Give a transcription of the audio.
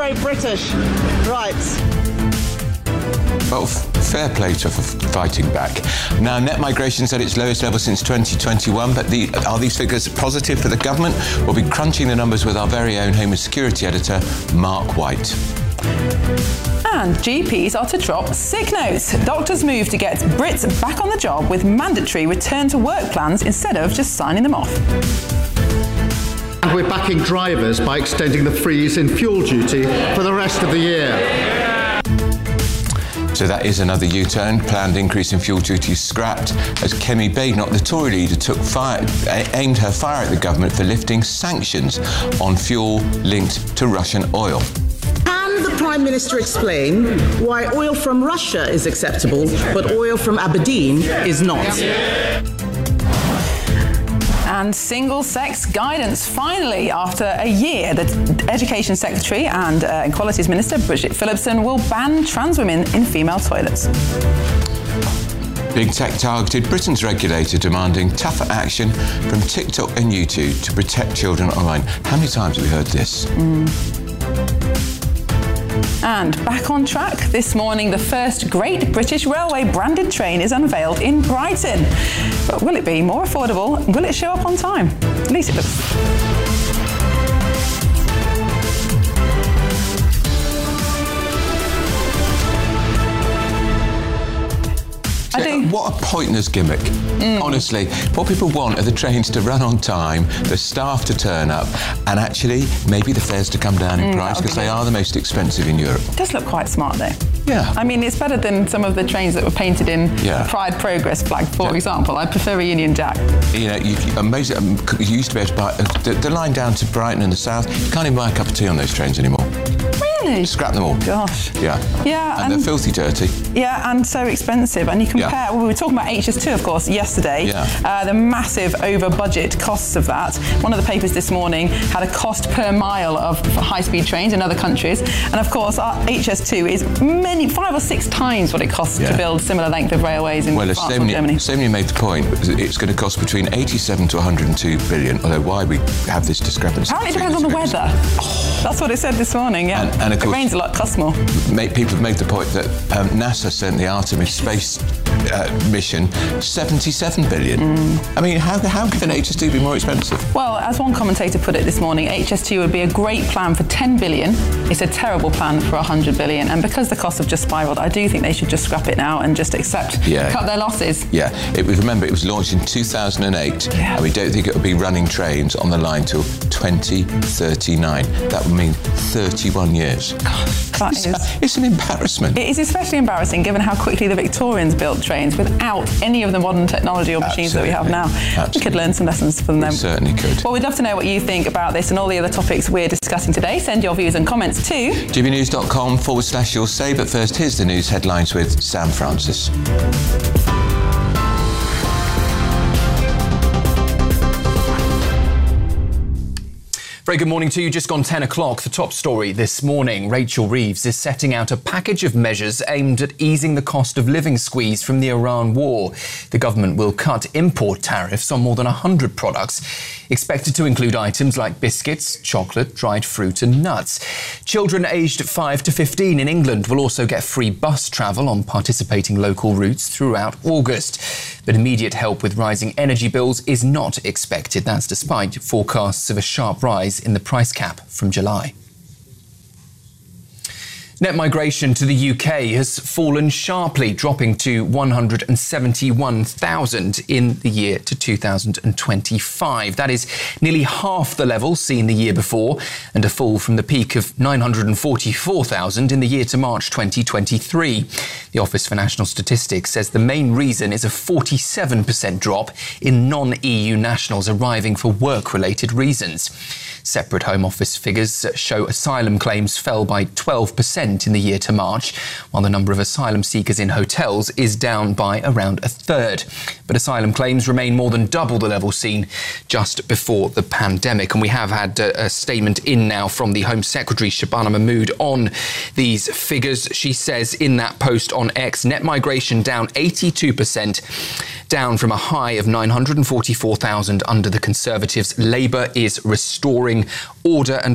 very British. Right. Well, fair play to fighting back. Now, net migration's at its lowest level since 2021, but are these figures positive for the government? We'll be crunching the numbers with our very own Home and Security editor, Mark White. And GPs are to drop sick notes. Doctors move to get Brits back on the job with mandatory return to work plans instead of just signing them off. And we're backing drivers by extending the freeze in fuel duty for the rest of the year. So that is another U-turn. Planned increase in fuel duty scrapped as Kemi Badenoch, the Tory leader, aimed her fire at the government for lifting sanctions on fuel linked to Russian oil. Can the Prime Minister explain why oil from Russia is acceptable, but oil from Aberdeen is not? And single-sex guidance. Finally, after a year, the Education Secretary and Equalities Minister, Bridget Phillipson, will ban trans women in female toilets. Big Tech targeted Britain's regulator, demanding tougher action from TikTok and YouTube to protect children online. How many times have we heard this? And back on track, this morning the first Great British Railway branded train is unveiled in Brighton. But will it be more affordable? Will it show up on time? At least it looks. What a pointless gimmick. Honestly, what people want are the trains to run on time, the staff to turn up, and actually maybe the fares to come down in price, because they are the most expensive in Europe. It does look quite smart though. Yeah. I mean, it's better than some of the trains that were painted in Pride Progress flag, for example. I prefer a Union Jack. You know, you used to be able to buy the line down to Brighton in the south. You can't even buy a cup of tea on those trains anymore. Really? Scrap them all. Gosh. Yeah. Yeah. And they're filthy dirty. Yeah, and so expensive. And you compare, well, we were talking about HS2, of course, yesterday. Yeah. The massive over-budget costs of that. One of the papers this morning had a cost per mile of high-speed trains in other countries. And of course, our HS2 is 5 or 6 times what it costs to build similar length of railways in France or Germany. Somebody made the point, it's going to cost between 87 to 102 billion, although why we have this discrepancy. Apparently it depends on the weather. That's what it said this morning, yeah. And of course, it rains a lot, costs more. People have made the point that NASA sent the Artemis space mission 77 billion. I mean, how can HS2 be more expensive? Well, as one commentator put it this morning, HS2 would be a great plan for 10 billion. It's a terrible plan for 100 billion. And because the costs have just spiralled, I do think they should just scrap it now and just cut their losses. Yeah, remember it was launched in 2008, and we don't think it will be running trains on the line till 2039. That would mean 31 years. Gosh, it's an embarrassment. It is especially embarrassing given how quickly the Victorians built trains without any of the modern technology or machines that we have now. We could learn some lessons from them. We certainly could. Well, we'd love to know what you think about this and all the other topics we're discussing today. Send your views and comments to gbnews.com/you'll say. But first, here's the news headlines with Sam Francis. Very good morning to you. Just gone 10 o'clock. The top story this morning. Rachel Reeves is setting out a package of measures aimed at easing the cost of living squeeze from the Iran war. The government will cut import tariffs on more than 100 products, expected to include items like biscuits, chocolate, dried fruit and nuts. Children aged 5 to 15 in England will also get free bus travel on participating local routes throughout August. But immediate help with rising energy bills is not expected. That's despite forecasts of a sharp rise in the price cap from July. Net migration to the UK has fallen sharply, dropping to 171,000 in the year to 2025. That is nearly half the level seen the year before, and a fall from the peak of 944,000 in the year to March 2023. The Office for National Statistics says the main reason is a 47% drop in non-EU nationals arriving for work-related reasons. Separate Home Office figures show asylum claims fell by 12% in the year to March, while the number of asylum seekers in hotels is down by around a third. But asylum claims remain more than double the level seen just before the pandemic. And we have had a statement in now from the Home Secretary, Shabana Mahmood, on these figures. She says in that post on X, net migration down 82%, down from a high of 944,000 under the Conservatives. Labour is restoring order and